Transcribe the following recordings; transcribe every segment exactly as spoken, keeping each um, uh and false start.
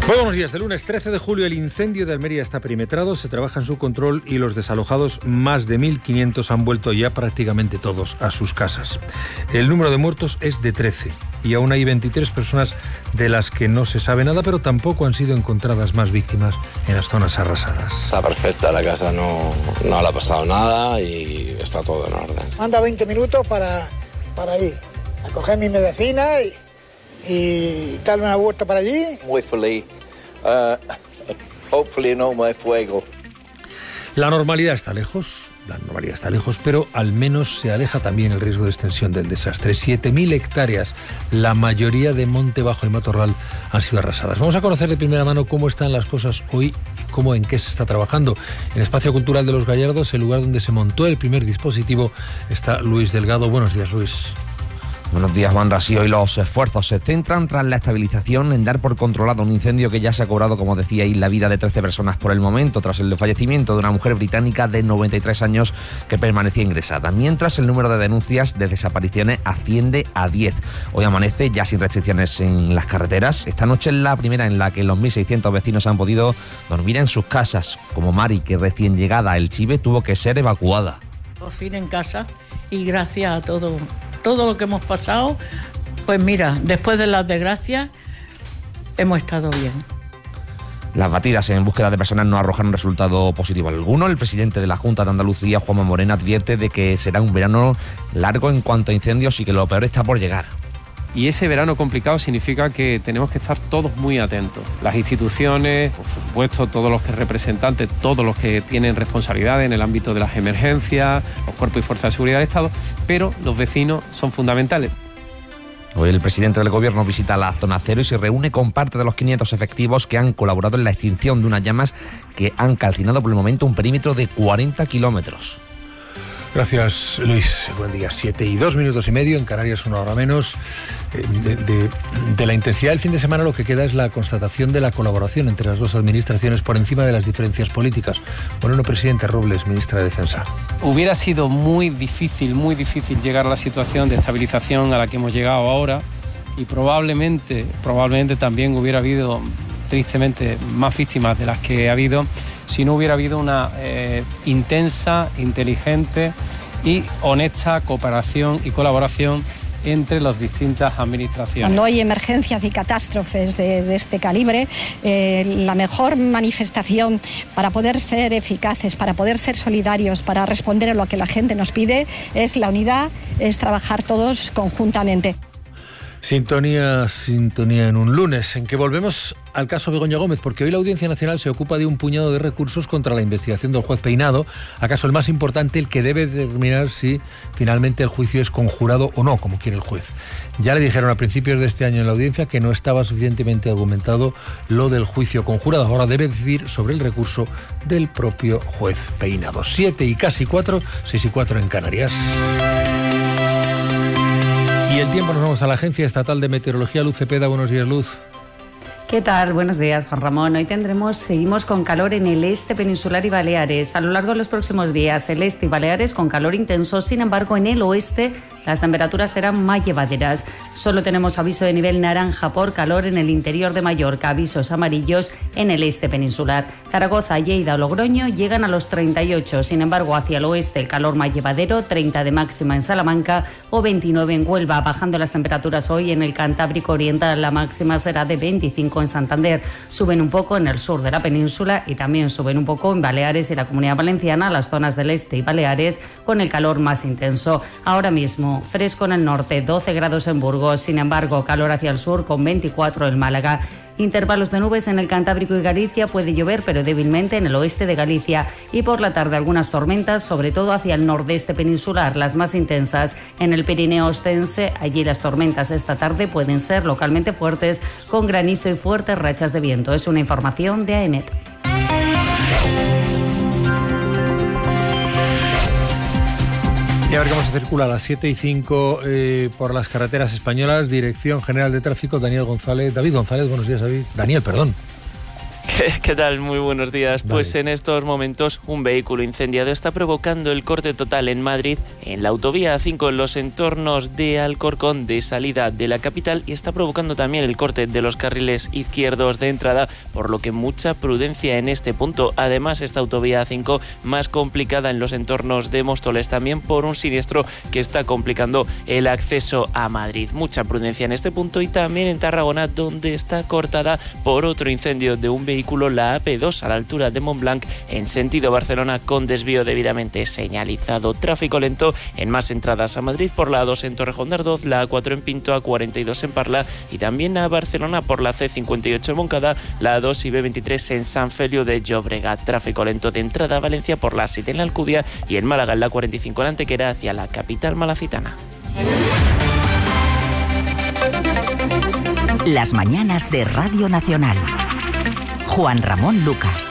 Buenos días. De lunes trece de julio el incendio de Almería está perimetrado, se trabaja en su control y los desalojados, más de mil quinientos, han vuelto ya prácticamente todos a sus casas. El número de muertos es de trece y aún hay veintitrés personas de las que no se sabe nada, pero tampoco han sido encontradas más víctimas en las zonas arrasadas. Está perfecta la casa, no, no le ha pasado nada y está todo en orden. Anda veinte minutos para, para ir a coger mi medicina y, y darle una vuelta para allí. Muy feliz. Uh, hopefully no más fuego. La normalidad está lejos, la normalidad está lejos, pero al menos se aleja también el riesgo de extensión del desastre. siete mil hectáreas, la mayoría de Monte Bajo y Matorral, han sido arrasadas. Vamos a conocer de primera mano cómo están las cosas hoy y cómo, en qué se está trabajando. En Espacio Cultural de los Gallardos, el lugar donde se montó el primer dispositivo, está Luis Delgado. Buenos días, Luis. Buenos días, Juan Rasí. Hoy los esfuerzos se centran tras la estabilización en dar por controlado un incendio que ya se ha cobrado, como decíais, la vida de trece personas por el momento, tras el fallecimiento de una mujer británica de noventa y tres años que permanecía ingresada, mientras el número de denuncias de desapariciones asciende a diez. Hoy amanece ya sin restricciones en las carreteras. Esta noche es la primera en la que los mil seiscientos vecinos han podido dormir en sus casas, como Mari, que recién llegada a El Chive tuvo que ser evacuada. Por fin en casa y gracias a todo todo lo que hemos pasado, pues mira, después de las desgracias hemos estado bien. Las batidas en búsqueda de personas no arrojaron resultado positivo alguno. El presidente de la Junta de Andalucía, Juanma Moreno, advierte de que será un verano largo en cuanto a incendios y que lo peor está por llegar. Y ese verano complicado significa que tenemos que estar todos muy atentos. Las instituciones, por supuesto, todos los que representantes, todos los que tienen responsabilidad en el ámbito de las emergencias, los cuerpos y fuerzas de seguridad del Estado, pero los vecinos son fundamentales. Hoy el presidente del Gobierno visita la zona cero y se reúne con parte de los quinientos efectivos que han colaborado en la extinción de unas llamas que han calcinado por el momento un perímetro de cuarenta kilómetros. Gracias, Luis. Buen día. Siete y dos minutos y medio, en Canarias una hora menos. De, de, de la intensidad del fin de semana lo que queda es la constatación de la colaboración entre las dos administraciones por encima de las diferencias políticas. Bueno, presidente Robles, ministra de Defensa. Hubiera sido muy difícil, muy difícil llegar a la situación de estabilización a la que hemos llegado ahora y probablemente, probablemente también hubiera habido, tristemente, más víctimas de las que ha habido si no hubiera habido una eh, intensa, inteligente y honesta cooperación y colaboración entre las distintas administraciones. Cuando hay emergencias y catástrofes de, de este calibre, eh, la mejor manifestación para poder ser eficaces, para poder ser solidarios, para responder a lo que la gente nos pide, es la unidad, es trabajar todos conjuntamente. Sintonía, sintonía en un lunes, en que volvemos al caso Begoña Gómez, porque hoy la Audiencia Nacional se ocupa de un puñado de recursos contra la investigación del juez Peinado, acaso el más importante, el que debe determinar si finalmente el juicio es conjurado o no, como quiere el juez. Ya le dijeron a principios de este año en la audiencia que no estaba suficientemente argumentado lo del juicio conjurado. Ahora debe decidir sobre el recurso del propio juez Peinado. Siete y casi cuatro, seis y cuatro en Canarias. Y el tiempo, nos vamos a la Agencia Estatal de Meteorología. Luz Cepeda, buenos días, Luz. ¿Qué tal? Buenos días, Juan Ramón. Hoy tendremos, seguimos con calor en el este peninsular y Baleares. A lo largo de los próximos días, el este y Baleares con calor intenso. Sin embargo, en el oeste las temperaturas serán más llevaderas. Solo tenemos aviso de nivel naranja por calor en el interior de Mallorca, avisos amarillos en el este peninsular. Zaragoza, Lleida o Logroño llegan a los treinta y ocho. Sin embargo, hacia el oeste el calor más llevadero, treinta de máxima en Salamanca o veintinueve en Huelva. Bajando las temperaturas hoy en el Cantábrico Oriental, la máxima será de veinticinco en Santander. Suben un poco en el sur de la península y también suben un poco en Baleares y la Comunidad Valenciana, las zonas del este y Baleares con el calor más intenso. Ahora mismo fresco en el norte, doce grados en Burgos, sin embargo calor hacia el sur con veinticuatro en Málaga. Intervalos de nubes en el Cantábrico y Galicia, puede llover pero débilmente en el oeste de Galicia y por la tarde algunas tormentas, sobre todo hacia el nordeste peninsular, las más intensas en el Pirineo ostense. Allí las tormentas esta tarde pueden ser localmente fuertes con granizo y fuertes rachas de viento. Es una información de AEMET. Y a ver cómo se circula a las siete y cinco eh, por las carreteras españolas. Dirección General de Tráfico, Daniel González. David González, buenos días, David. Daniel, perdón. ¿Qué tal? Muy buenos días. Vale. Pues en estos momentos un vehículo incendiado está provocando el corte total en Madrid, en la autovía A cinco, en los entornos de Alcorcón, de salida de la capital, y está provocando también el corte de los carriles izquierdos de entrada, por lo que mucha prudencia en este punto. Además, esta autovía A cinco más complicada en los entornos de Móstoles, también por un siniestro que está complicando el acceso a Madrid. Mucha prudencia en este punto, y también en Tarragona, donde está cortada por otro incendio de un vehículo la A P dos a la altura de Montblanc en sentido Barcelona, con desvío debidamente señalizado. Tráfico lento en más entradas a Madrid por la A dos en Torrejón de Ardoz, la A cuatro en Pinto, A cuarenta y dos en Parla y también a Barcelona por la C cincuenta y ocho en Moncada, la A dos y B veintitrés en San Feliu de Llobregat. Tráfico lento de entrada a Valencia por la A siete en la Alcudia y en Málaga en la cuarenta y cinco en Antequera hacia la capital malacitana. Las mañanas de Radio Nacional. Juan Ramón Lucas.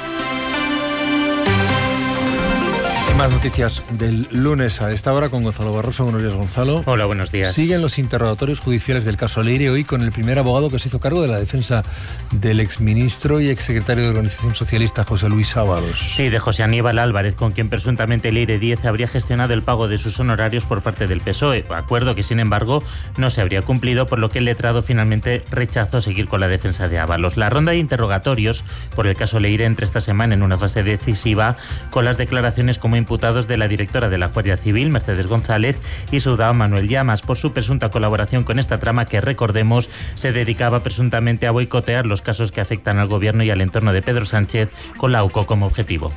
Más noticias del lunes a esta hora con Gonzalo Barroso. Buenos días, Gonzalo. Hola, buenos días. Siguen los interrogatorios judiciales del caso Leire, hoy con el primer abogado que se hizo cargo de la defensa del exministro y exsecretario de Organización Socialista, José Luis Ábalos. Sí, de José Aníbal Álvarez, con quien presuntamente Leire Díez habría gestionado el pago de sus honorarios por parte del P S O E, acuerdo que, sin embargo, no se habría cumplido, por lo que el letrado finalmente rechazó seguir con la defensa de Ábalos. La ronda de interrogatorios por el caso Leire entra esta semana en una fase decisiva, con las declaraciones como imputados de la directora de la Guardia Civil, Mercedes González, y su dao Manuel Llamas, por su presunta colaboración con esta trama que, recordemos, se dedicaba presuntamente a boicotear los casos que afectan al gobierno y al entorno de Pedro Sánchez, con la U C O como objetivo.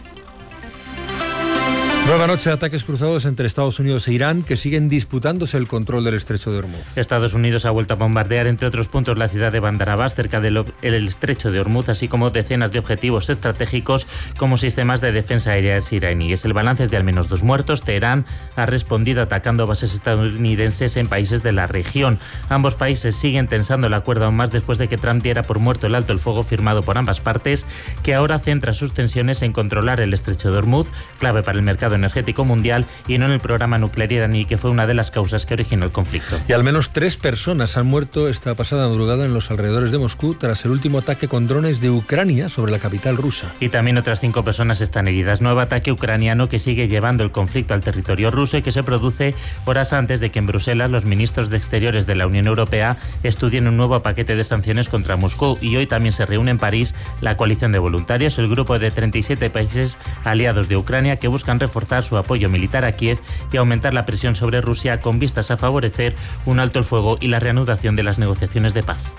Nueva noche de ataques cruzados entre Estados Unidos e Irán, que siguen disputándose el control del estrecho de Hormuz. Estados Unidos ha vuelto a bombardear, entre otros puntos, la ciudad de Bandar Abbas, cerca del estrecho de Hormuz, así como decenas de objetivos estratégicos como sistemas de defensa aérea iraníes. El balance es de al menos dos muertos. Teherán ha respondido atacando bases estadounidenses en países de la región. Ambos países siguen tensando la cuerda aún más después de que Trump diera por muerto el alto el fuego firmado por ambas partes, que ahora centra sus tensiones en controlar el estrecho de Hormuz, clave para el mercado energético mundial, y no en el programa nuclear iraní, que fue una de las causas que originó el conflicto. Y al menos tres personas han muerto esta pasada madrugada en los alrededores de Moscú tras el último ataque con drones de Ucrania sobre la capital rusa. Y también otras cinco personas están heridas. Nuevo ataque ucraniano que sigue llevando el conflicto al territorio ruso y que se produce horas antes de que en Bruselas los ministros de Exteriores de la Unión Europea estudien un nuevo paquete de sanciones contra Moscú. Y hoy también se reúne en París la coalición de voluntarios, el grupo de treinta y siete países aliados de Ucrania, que buscan reforzar su apoyo militar a Kiev y aumentar la presión sobre Rusia con vistas a favorecer un alto el fuego y la reanudación de las negociaciones de paz.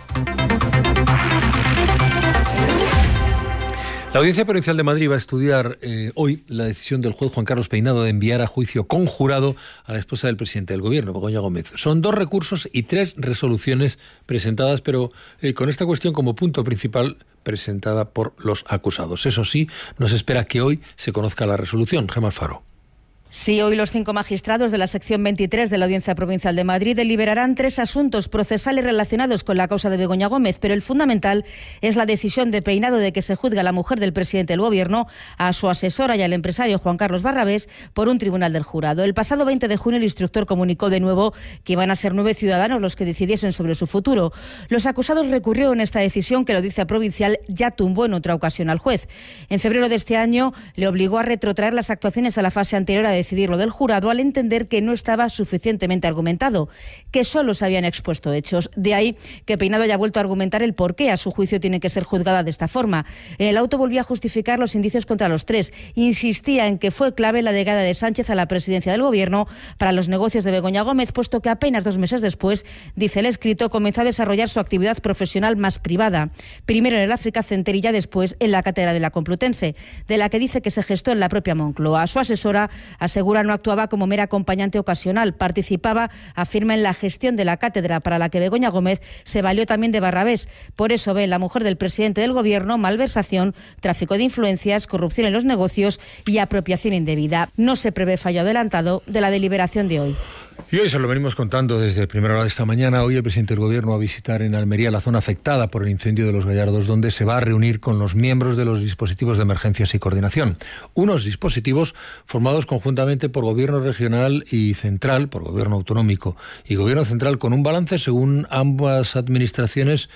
La Audiencia Provincial de Madrid va a estudiar eh, hoy la decisión del juez Juan Carlos Peinado de enviar a juicio conjurado a la esposa del presidente del Gobierno, Begoña Gómez. Son dos recursos y tres resoluciones presentadas, pero eh, con esta cuestión como punto principal presentada por los acusados. Eso sí, nos espera que hoy se conozca la resolución. Gemma Alfaro. Sí, hoy los cinco magistrados de la sección veintitrés de la Audiencia Provincial de Madrid deliberarán tres asuntos procesales relacionados con la causa de Begoña Gómez, pero el fundamental es la decisión de Peinado de que se juzgue a la mujer del presidente del Gobierno, a su asesora y al empresario Juan Carlos Barrabés por un tribunal del jurado. El pasado veinte de junio el instructor comunicó de nuevo que iban a ser nueve ciudadanos los que decidiesen sobre su futuro. Los acusados recurrieron a esta decisión que la Audiencia Provincial ya tumbó en otra ocasión al juez. En febrero de este año le obligó a retrotraer las actuaciones a la fase anterior a decidir lo del jurado, al entender que no estaba suficientemente argumentado, que solo se habían expuesto hechos. De ahí que Peinado haya vuelto a argumentar el por qué a su juicio tiene que ser juzgada de esta forma. En el auto volvió a justificar los indicios contra los tres. Insistía en que fue clave la llegada de Sánchez a la presidencia del Gobierno para los negocios de Begoña Gómez, puesto que apenas dos meses después, dice el escrito, comenzó a desarrollar su actividad profesional más privada. Primero en el Africa Center y ya después en la Cátedra de la Complutense, de la que dice que se gestó en la propia Moncloa. Su asesora asegura no actuaba como mera acompañante ocasional, participaba, afirma, en la gestión de la cátedra, para la que Begoña Gómez se valió también de Barrabés. Por eso ve en la mujer del presidente del Gobierno malversación, tráfico de influencias, corrupción en los negocios y apropiación indebida. No se prevé fallo adelantado de la deliberación de hoy. Y hoy se lo venimos contando desde primera hora de esta mañana. Hoy el presidente del Gobierno va a visitar en Almería la zona afectada por el incendio de Los Gallardos, donde se va a reunir con los miembros de los dispositivos de emergencias y coordinación. Unos dispositivos formados conjuntamente por Gobierno regional y central, por Gobierno autonómico y Gobierno central, con un balance, según ambas administraciones,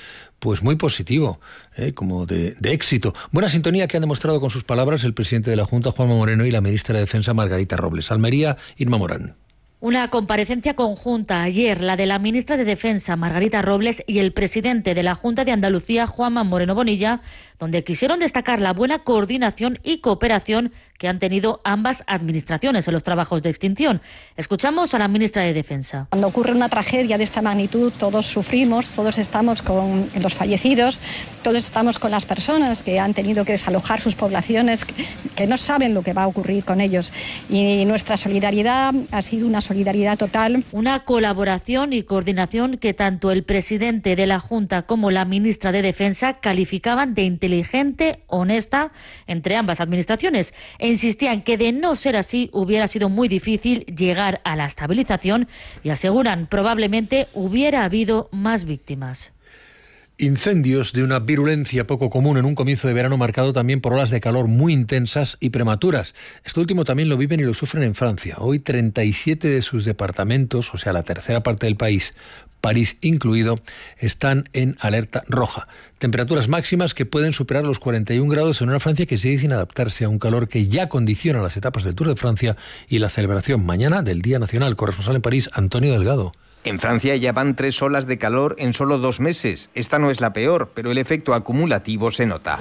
pues muy positivo, ¿eh? como de, de éxito. Buena sintonía que han demostrado con sus palabras el presidente de la Junta, Juanma Moreno, y la ministra de Defensa, Margarita Robles. Almería, Irma Morán. Una comparecencia conjunta ayer, la de la ministra de Defensa, Margarita Robles, y el presidente de la Junta de Andalucía, Juanma Moreno Bonilla, donde quisieron destacar la buena coordinación y cooperación que han tenido ambas administraciones en los trabajos de extinción. Escuchamos a la ministra de Defensa. Cuando ocurre una tragedia de esta magnitud, todos sufrimos, todos estamos con los fallecidos, todos estamos con las personas que han tenido que desalojar sus poblaciones, que, que no saben lo que va a ocurrir con ellos. Y nuestra solidaridad ha sido una solidaridad total. Una colaboración y coordinación que tanto el presidente de la Junta como la ministra de Defensa calificaban de inteligente, honesta, entre ambas administraciones, e insistían que de no ser así hubiera sido muy difícil llegar a la estabilización y aseguran probablemente hubiera habido más víctimas. Incendios de una virulencia poco común en un comienzo de verano marcado también por olas de calor muy intensas y prematuras. Esto último también lo viven y lo sufren en Francia. Hoy treinta y siete de sus departamentos, o sea, la tercera parte del país, París incluido, están en alerta roja. Temperaturas máximas que pueden superar los cuarenta y un grados en una Francia que sigue sin adaptarse a un calor que ya condiciona las etapas del Tour de Francia y la celebración mañana del Día Nacional. Corresponsal en París, Antonio Delgado. En Francia ya van tres olas de calor en solo dos meses. Esta no es la peor, pero el efecto acumulativo se nota.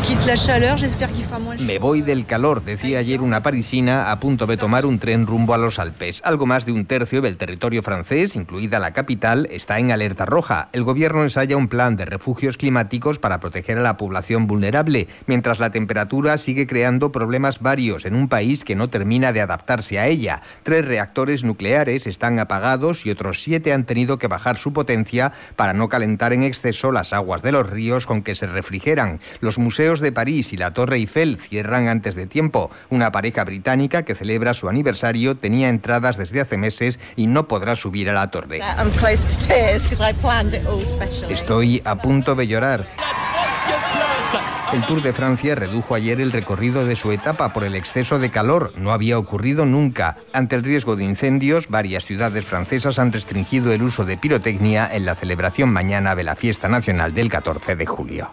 Me voy del calor, decía ayer una parisina a punto de tomar un tren rumbo a los Alpes. Algo más de un tercio del territorio francés, incluida la capital, está en alerta roja. El gobierno ensaya un plan de refugios climáticos para proteger a la población vulnerable, mientras la temperatura sigue creando problemas varios en un país que no termina de adaptarse a ella. Tres reactores nucleares están apagados y otros siete han tenido que bajar su potencia para no calentar en exceso las aguas de los ríos con que se refrigeran. Los museos de París y la Torre Eiffel cierran antes de tiempo. Una pareja británica que celebra su aniversario tenía entradas desde hace meses y no podrá subir a la torre. Estoy a punto de llorar. El Tour de Francia redujo ayer el recorrido de su etapa por el exceso de calor. No había ocurrido nunca. Ante el riesgo de incendios, varias ciudades francesas han restringido el uso de pirotecnia en la celebración mañana de la fiesta nacional del catorce de julio.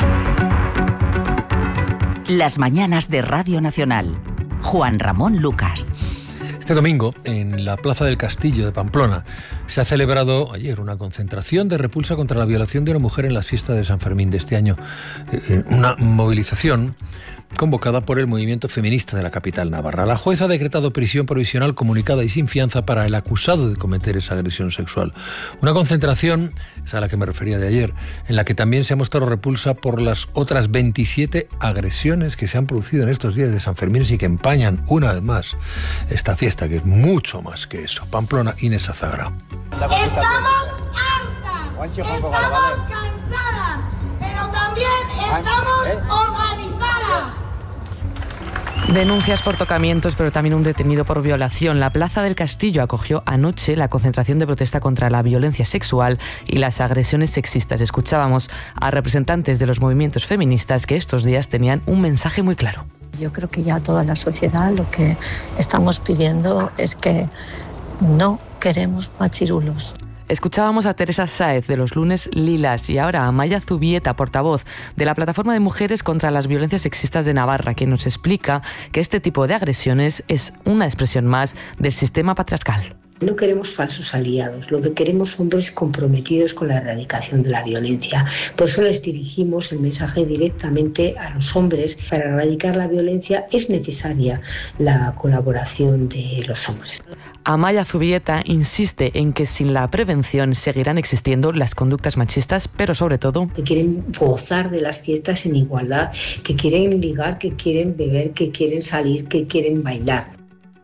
Las mañanas de Radio Nacional. Juan Ramón Lucas. Este domingo, en la Plaza del Castillo de Pamplona, se ha celebrado ayer una concentración de repulsa contra la violación de una mujer en las fiestas de San Fermín de este año. Una movilización convocada por el movimiento feminista de la capital navarra. La jueza ha decretado prisión provisional comunicada y sin fianza para el acusado de cometer esa agresión sexual. Una concentración, es a la que me refería de ayer, en la que también se ha mostrado repulsa por las otras veintisiete agresiones que se han producido en estos días de San Fermín y que empañan una vez más esta fiesta, que es mucho más que eso. Pamplona, Inés Azagra. Estamos hartas, estamos cansadas, pero también estamos organizadas. Denuncias por tocamientos, pero también un detenido por violación. La Plaza del Castillo acogió anoche la concentración de protesta contra la violencia sexual y las agresiones sexistas. Escuchábamos a representantes de los movimientos feministas que estos días tenían un mensaje muy claro. Yo creo que ya toda la sociedad lo que estamos pidiendo es que no queremos machirulos. Escuchábamos a Teresa Sáez de los Lunes Lilas y ahora a Amaya Zubieta, portavoz de la Plataforma de Mujeres contra las Violencias Sexistas de Navarra, que nos explica que este tipo de agresiones es una expresión más del sistema patriarcal. No queremos falsos aliados, lo que queremos son hombres comprometidos con la erradicación de la violencia. Por eso les dirigimos el mensaje directamente a los hombres. Para erradicar la violencia es necesaria la colaboración de los hombres. Amaya Zubieta insiste en que sin la prevención seguirán existiendo las conductas machistas, pero sobre todo... que quieren gozar de las fiestas en igualdad, que quieren ligar, que quieren beber, que quieren salir, que quieren bailar.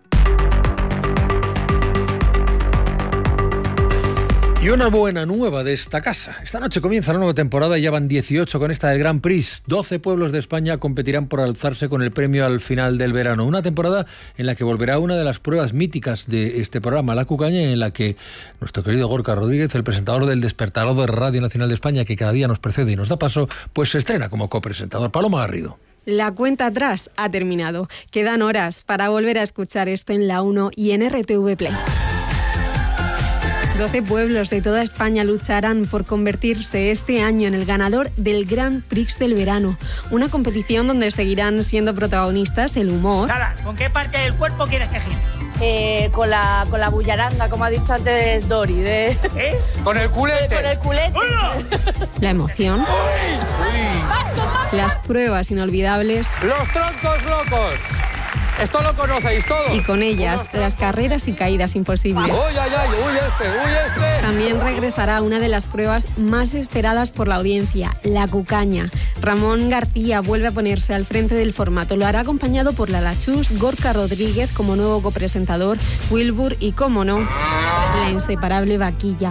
Y una buena nueva de esta casa. Esta noche comienza la nueva temporada y ya van dieciocho con esta del Grand Prix. doce pueblos de España competirán por alzarse con el premio al final del verano. Una temporada en la que volverá una de las pruebas míticas de este programa, la cucaña, en la que nuestro querido Gorka Rodríguez, el presentador del Despertador de Radio Nacional de España, que cada día nos precede y nos da paso, pues se estrena como copresentador. Paloma Garrido. La cuenta atrás ha terminado. Quedan horas para volver a escuchar esto en La uno y en R T V Play. doce pueblos de toda España lucharán por convertirse este año en el ganador del Grand Prix del verano, una competición donde seguirán siendo protagonistas el humor. Nada, ¿con qué parte del cuerpo quieres que gire? Eh, con la con la bullaranga, como ha dicho antes Dori. De... ¿Eh? Con el culete. Con el culete. La emoción. Uy, uy. Las pruebas inolvidables. Los troncos locos. Esto lo conocéis todos. Y con ellas, las carreras y caídas imposibles. ¡Uy, ay, ay! ¡Uy, este! ¡Uy, este! También regresará una de las pruebas más esperadas por la audiencia, la cucaña. Ramón García vuelve a ponerse al frente del formato. Lo hará acompañado por Lala Chus, Gorka Rodríguez como nuevo copresentador, Wilbur y, cómo no, la inseparable Vaquilla.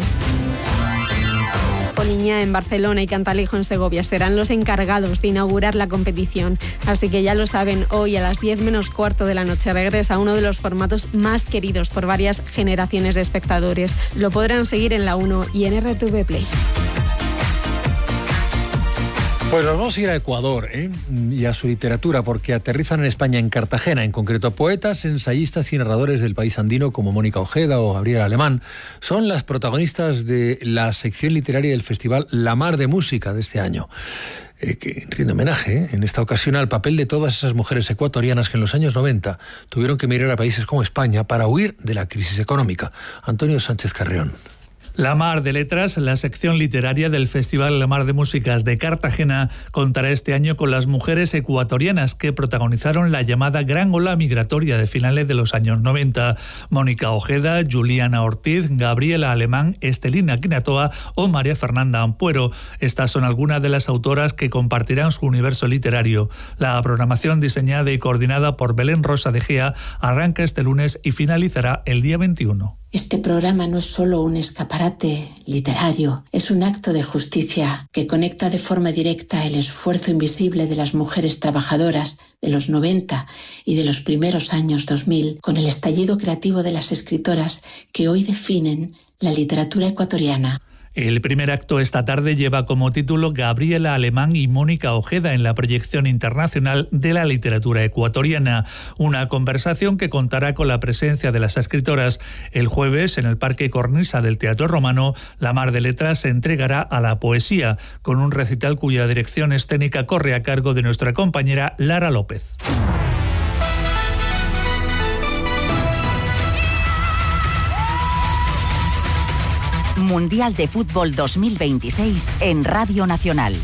Poliña en Barcelona y Cantalejo en Segovia serán los encargados de inaugurar la competición. Así que ya lo saben, hoy a las diez menos cuarto de la noche regresa uno de los formatos más queridos por varias generaciones de espectadores. Lo podrán seguir en la uno y en R T V Play. Pues nos vamos a ir a Ecuador ¿eh? y a su literatura, porque aterrizan en España, en Cartagena, en concreto poetas, ensayistas y narradores del país andino como Mónica Ojeda o Gabriela Alemán. Son las protagonistas de la sección literaria del festival La Mar de Música de este año. Eh, que rinde homenaje ¿eh? en esta ocasión al papel de todas esas mujeres ecuatorianas que en los años noventa tuvieron que emigrar a países como España para huir de la crisis económica. Antonio Sánchez Carreón. La Mar de Letras, la sección literaria del Festival La Mar de Músicas de Cartagena, contará este año con las mujeres ecuatorianas que protagonizaron la llamada Gran Ola Migratoria de finales de los años noventa. Mónica Ojeda, Juliana Ortiz, Gabriela Alemán, Estelina Quinatoa o María Fernanda Ampuero. Estas son algunas de las autoras que compartirán su universo literario. La programación, diseñada y coordinada por Belén Rosa de Gea, arranca este lunes y finalizará el día veintiuno. Este programa no es solo un escaparate literario, es un acto de justicia que conecta de forma directa el esfuerzo invisible de las mujeres trabajadoras de los noventa y de los primeros años dos mil con el estallido creativo de las escritoras que hoy definen la literatura ecuatoriana. El primer acto esta tarde lleva como título Gabriela Alemán y Mónica Ojeda en la proyección internacional de la literatura ecuatoriana, una conversación que contará con la presencia de las escritoras. El jueves, en el Parque Cornisa del Teatro Romano, La Mar de Letras se entregará a la poesía, con un recital cuya dirección escénica corre a cargo de nuestra compañera Lara López. Mundial de Fútbol dos mil veintiséis en Radio Nacional.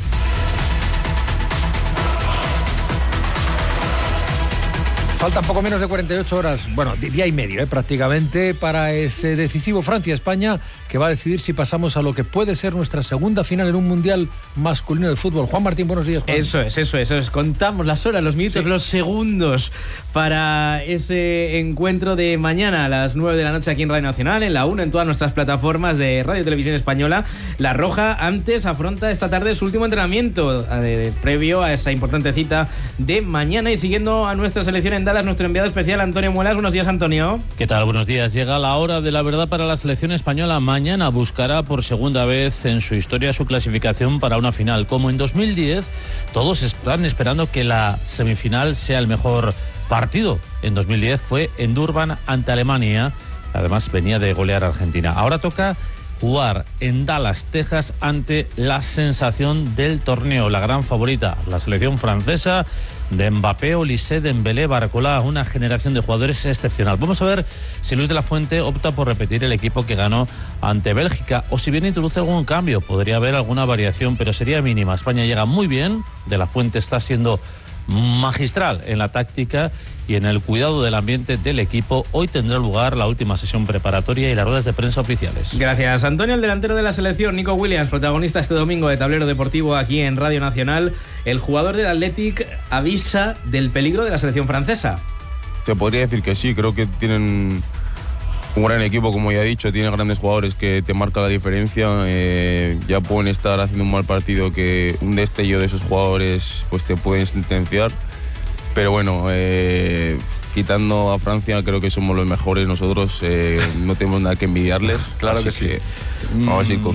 Faltan poco menos de cuarenta y ocho horas, bueno, día y medio eh, prácticamente, para ese decisivo Francia-España, que va a decidir si pasamos a lo que puede ser nuestra segunda final en un Mundial masculino de fútbol. Juan Martín, buenos días, Juan. Eso es, eso es, eso es. Contamos las horas, los minutos, sí. los segundos para ese encuentro de mañana a las nueve de la noche aquí en Radio Nacional, en la uno, en todas nuestras plataformas de Radio y Televisión Española. La Roja antes afronta esta tarde su último entrenamiento eh, previo a esa importante cita de mañana, y siguiendo a nuestra selección en Dallas, nuestro enviado especial Antonio Muelas. Buenos días, Antonio. ¿Qué tal? Buenos días. Llega la hora de la verdad para la selección española. Mañana buscará por segunda vez en su historia su clasificación para una final. Como en dos mil diez, todos están esperando que la semifinal sea el mejor partido. En dos mil diez fue en Durban ante Alemania. Además venía de golear a Argentina. Ahora toca jugar en Dallas, Texas, ante la sensación del torneo, la gran favorita, la selección francesa de Mbappé, Olise, Dembélé, Barcola, una generación de jugadores excepcional. Vamos a ver si Luis de la Fuente opta por repetir el equipo que ganó ante Bélgica, o si bien introduce algún cambio. Podría haber alguna variación, pero sería mínima. España llega muy bien, de la Fuente está siendo magistral en la táctica y en el cuidado del ambiente del equipo. Hoy tendrá lugar la última sesión preparatoria y las ruedas de prensa oficiales. Gracias, Antonio. El delantero de la selección, Nico Williams, protagonista este domingo de Tablero Deportivo aquí en Radio Nacional. El jugador del Athletic avisa del peligro de la selección francesa. Se podría decir que sí, creo que tienen un gran equipo, como ya he dicho, tienen grandes jugadores que te marcan la diferencia. Eh, ya pueden estar haciendo un mal partido que un destello de esos jugadores pues te pueden sentenciar. Pero bueno, eh, quitando a Francia, creo que somos los mejores nosotros, eh, no tenemos nada que envidiarles. Claro que sí. Que vamos a ir con todo.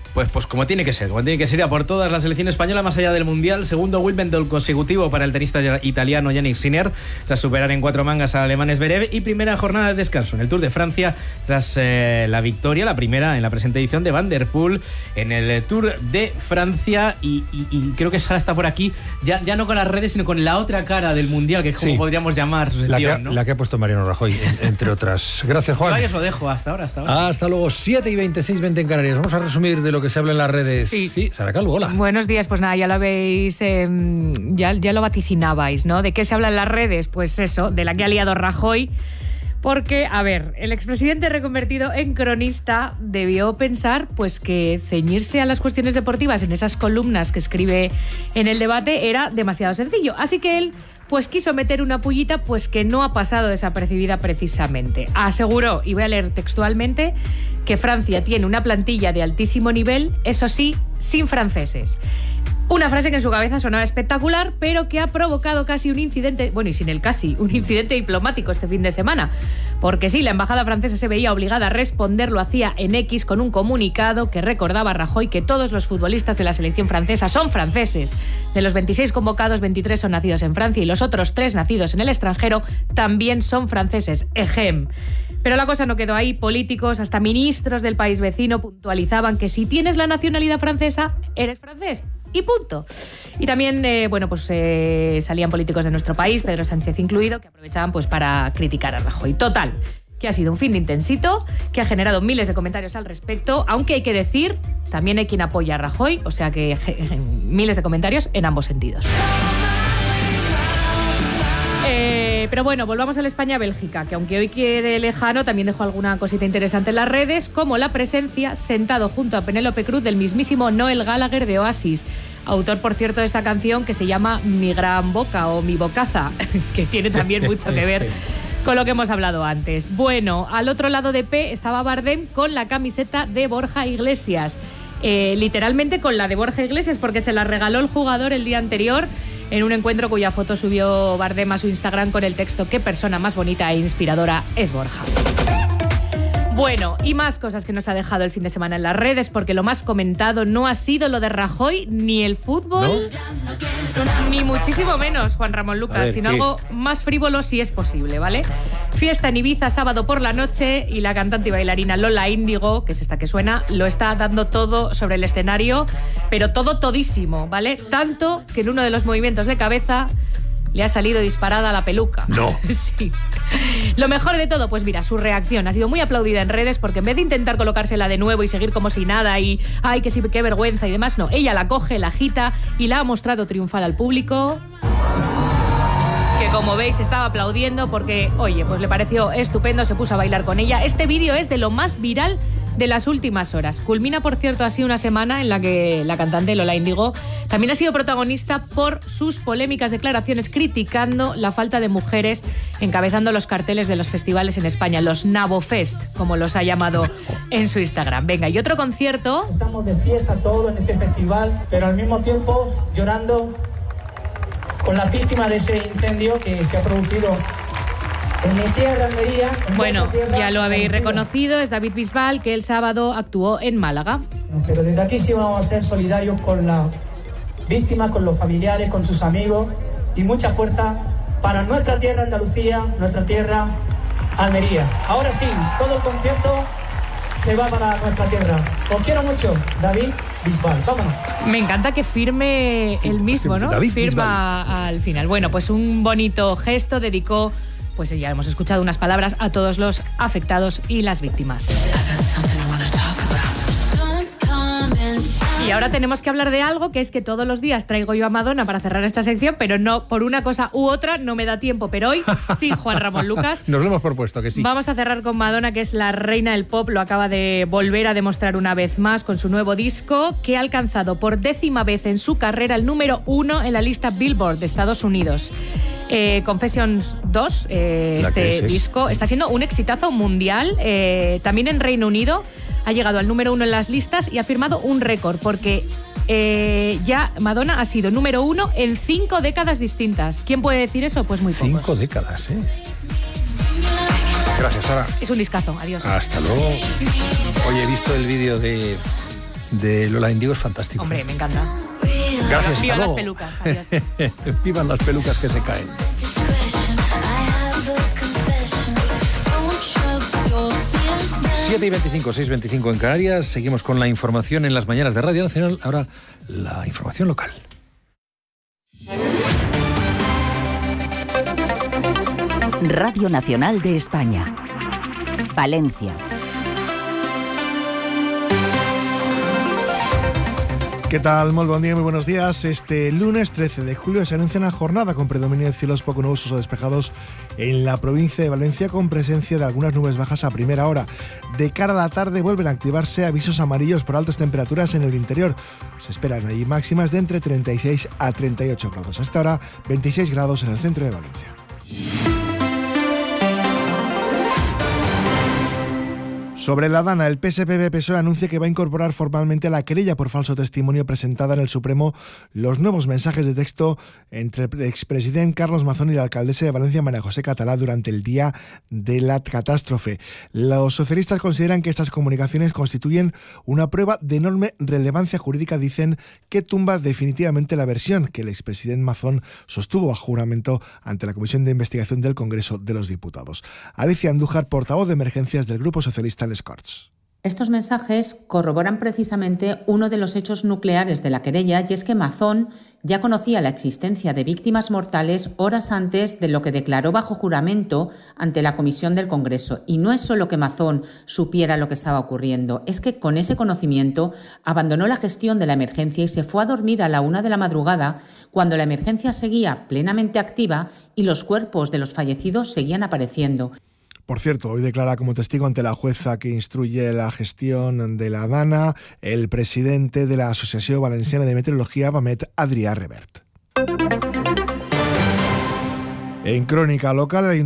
Pues, pues como tiene que ser, como tiene que ser a por todas la selección española más allá del Mundial. Segundo Wimbledon consecutivo para el tenista italiano Yannick Sinner, tras superar en cuatro mangas al alemán Zverev, y primera jornada de descanso en el Tour de Francia tras eh, la victoria, la primera en la presente edición de Van der Poel en el Tour de Francia. Y, y, y creo que Sara está por aquí, ya, ya no con las redes, sino con la otra cara del Mundial, que es como sí. podríamos llamar su sección, la que, ¿no? La que ha puesto Mariano Rajoy, entre otras. Gracias, Juan. Vaya, os lo dejo, hasta ahora, hasta ahora. Hasta luego, siete y veintiséis, veinte en Canarias. Vamos a resumir de lo que se habla en las redes. Sí, sí Sara Calvo, hola. Buenos días, pues nada, ya lo habéis, eh, ya, ya lo vaticinabais, ¿no? ¿De qué se habla en las redes? Pues eso, de la que ha liado Rajoy. Porque, a ver, el expresidente reconvertido en cronista debió pensar pues que ceñirse a las cuestiones deportivas en esas columnas que escribe en el debate era demasiado sencillo. Así que él pues quiso meter una pullita pues que no ha pasado desapercibida precisamente. Aseguró, y voy a leer textualmente, que Francia tiene una plantilla de altísimo nivel, eso sí, sin franceses. Una frase que en su cabeza sonaba espectacular, pero que ha provocado casi un incidente, bueno, y sin el casi, un incidente diplomático este fin de semana. Porque sí, la embajada francesa se veía obligada a responder, lo hacía en X con un comunicado que recordaba a Rajoy que todos los futbolistas de la selección francesa son franceses. De los veintiséis convocados, veintitrés son nacidos en Francia y los otros tres nacidos en el extranjero también son franceses. Ejem. Pero la cosa no quedó ahí. Políticos, hasta ministros del país vecino, puntualizaban que si tienes la nacionalidad francesa, eres francés. Y punto. Y también, eh, bueno, pues eh, salían políticos de nuestro país, Pedro Sánchez incluido, que aprovechaban pues para criticar a Rajoy. Total, que ha sido un fin de intensito, que ha generado miles de comentarios al respecto, aunque hay que decir, también hay quien apoya a Rajoy, o sea que miles de comentarios en ambos sentidos. Eh, pero bueno, volvamos a la España-Bélgica, que aunque hoy quede lejano, también dejó alguna cosita interesante en las redes, como la presencia, sentado junto a Penélope Cruz, del mismísimo Noel Gallagher de Oasis, autor, por cierto, de esta canción que se llama Mi Gran Boca o Mi Bocaza, que tiene también mucho que ver con lo que hemos hablado antes. Bueno, al otro lado de P estaba Bardem con la camiseta de Borja Iglesias, eh, literalmente con la de Borja Iglesias, porque se la regaló el jugador el día anterior, en un encuentro cuya foto subió Bardem a su Instagram con el texto "Qué persona más bonita e inspiradora es Borja". Bueno, y más cosas que nos ha dejado el fin de semana en las redes, porque lo más comentado no ha sido lo de Rajoy, ni el fútbol, ¿no? Ni muchísimo menos, Juan Ramón Lucas, ver, sino ¿qué? Algo más frívolo si es posible, ¿vale? Fiesta en Ibiza, sábado por la noche, y la cantante y bailarina Lola Índigo, que es esta que suena, lo está dando todo sobre el escenario, pero todo todísimo, ¿vale? Tanto que en uno de los movimientos de cabeza le ha salido disparada la peluca. No. Sí. Lo mejor de todo, pues mira, su reacción ha sido muy aplaudida en redes, porque en vez de intentar colocársela de nuevo y seguir como si nada y ay, que sí, qué vergüenza y demás, no, ella la coge, la agita y la ha mostrado triunfal al público, que como veis estaba aplaudiendo porque, oye, pues le pareció estupendo, se puso a bailar con ella. Este vídeo es de lo más viral de las últimas horas. Culmina, por cierto, así una semana en la que la cantante Lola Índigo también ha sido protagonista por sus polémicas declaraciones criticando la falta de mujeres encabezando los carteles de los festivales en España, los Nabofest, como los ha llamado en su Instagram. Venga, y otro concierto. Estamos de fiesta todos en este festival, pero al mismo tiempo llorando con la víctima de ese incendio que se ha producido en mi tierra, Almería. Bueno, tierra, ya lo habéis reconocido, es David Bisbal, que el sábado actuó en Málaga. Pero desde aquí sí vamos a ser solidarios con las víctimas, con los familiares, con sus amigos, y mucha fuerza para nuestra tierra Andalucía, nuestra tierra Almería. Ahora sí, todo el concierto se va para nuestra tierra. Os quiero mucho, David Bisbal. Vámonos. Me encanta que firme el mismo, ¿no? David Firma Bisbal. Al final. Bueno, pues un bonito gesto, dedicó, pues ya hemos escuchado unas palabras a todos los afectados y las víctimas. Y ahora tenemos que hablar de algo, que es que todos los días traigo yo a Madonna para cerrar esta sección, pero no, por una cosa u otra no me da tiempo. Pero hoy sí, Juan Ramón Lucas. Nos lo hemos propuesto, que sí. Vamos a cerrar con Madonna, que es la reina del pop. Lo acaba de volver a demostrar una vez más con su nuevo disco, que ha alcanzado por décima vez en su carrera el número uno en la lista Billboard de Estados Unidos. Eh, Confessions dos, eh, este disco, está siendo un exitazo mundial. Eh, también en Reino Unido ha llegado al número uno en las listas y ha firmado un récord, porque eh, ya Madonna ha sido número uno en cinco décadas distintas. ¿Quién puede decir eso? Pues muy pocos. Cinco décadas, ¿eh? Gracias, Sara. Es un discazo. Adiós. Hasta luego. Oye, he visto el vídeo de de Lola Índigo es fantástico. Hombre, me encanta. Gracias. Viva las pelucas, adiós. Vivan las pelucas que se caen. siete y veinticinco, seis y veinticinco en Canarias. Seguimos con la información en las mañanas de Radio Nacional. Ahora la información local. Radio Nacional de España. Valencia. ¿Qué tal? Muy buen día, muy buenos días. Este lunes trece de julio se anuncia una jornada con predominio de cielos poco nubosos o despejados en la provincia de Valencia, con presencia de algunas nubes bajas a primera hora. De cara a la tarde vuelven a activarse avisos amarillos por altas temperaturas en el interior. Se esperan allí máximas de entre treinta y seis a treinta y ocho grados. Hasta ahora veintiséis grados en el centro de Valencia. Sobre la Dana, el P S P B P S O E anuncia que va a incorporar formalmente a la querella por falso testimonio presentada en el Supremo los nuevos mensajes de texto entre el expresidente Carlos Mazón y la alcaldesa de Valencia, María José Catalá, durante el día de la catástrofe. Los socialistas consideran que estas comunicaciones constituyen una prueba de enorme relevancia jurídica. Dicen que tumba definitivamente la versión que el expresidente Mazón sostuvo a juramento ante la Comisión de Investigación del Congreso de los Diputados. Alicia Andújar, portavoz de emergencias del Grupo Socialista Les Corts. Estos mensajes corroboran precisamente uno de los hechos nucleares de la querella, y es que Mazón ya conocía la existencia de víctimas mortales horas antes de lo que declaró bajo juramento ante la Comisión del Congreso. Y no es solo que Mazón supiera lo que estaba ocurriendo, es que con ese conocimiento abandonó la gestión de la emergencia y se fue a dormir a la una de la madrugada, cuando la emergencia seguía plenamente activa y los cuerpos de los fallecidos seguían apareciendo. Por cierto, hoy declara como testigo ante la jueza que instruye la gestión de la Dana el presidente de la Asociación Valenciana de Meteorología, Bamet, Adrià Revert. En crónica local, el